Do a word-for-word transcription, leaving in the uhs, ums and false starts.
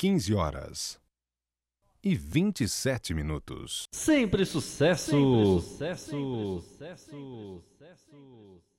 quinze horas e vinte e sete minutos. Sempre sucesso! Sempre sucesso! Sempre sucesso! Sucesso!